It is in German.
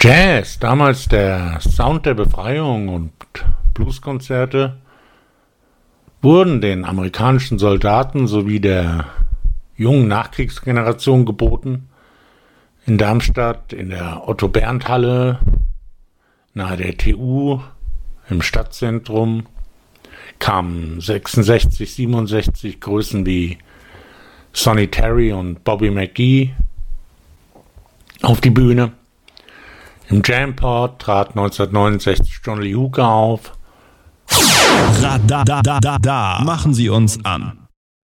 Jazz, damals der Sound der Befreiung und Blueskonzerte, wurden den amerikanischen Soldaten sowie der jungen Nachkriegsgeneration geboten. In Darmstadt, in der Otto-Berndt-Halle, nahe der TU, im Stadtzentrum, kamen 66, 67 Größen wie Sonny Terry und Bobby McGee auf die Bühne. Im Jampot trat 1969 John Lee Hooker auf. Machen Sie uns an.